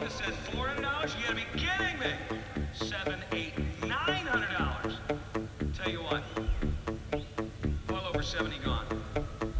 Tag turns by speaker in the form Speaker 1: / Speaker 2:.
Speaker 1: have said $400? You gotta be kidding me. $700, $800, $900. Tell you what, well over 70 gone.